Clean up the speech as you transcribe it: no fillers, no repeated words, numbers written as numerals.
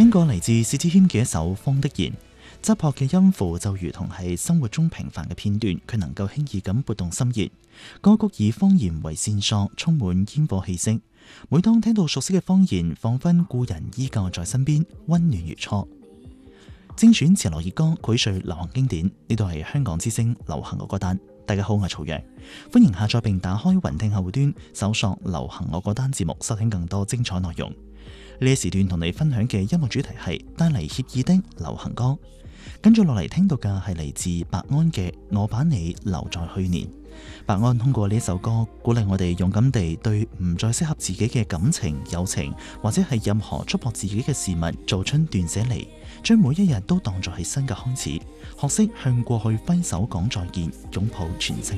聽過嚟自薛之謙嘅一首《風的言》，質樸嘅音符就如同係生活中平凡嘅片段，佢能夠輕易咁撥動心弦。歌曲以方言為線索，充滿煙火氣息。每當聽到熟悉嘅方言，彷彿故人依舊在身邊，溫暖如初。精選潮流熱歌，膾萃流行經典。呢度係香港之聲流行我歌單。大家好，我係曹陽，歡迎下載並打開雲聽客戶端，搜索流行我歌單節目，收聽更多精彩內容。呢一時段同你分享嘅音樂主題係帶嚟愜意的流行歌。跟住落嚟聽到嘅係嚟自白安嘅《我把你留在去年》。白安通過呢首歌鼓勵我哋勇敢地對唔再適合自己嘅感情、友情或者係任何觸碰自己嘅事物做出斷捨離，將每一日都當作係新嘅開始，學識向過去揮手講再見，擁抱全新。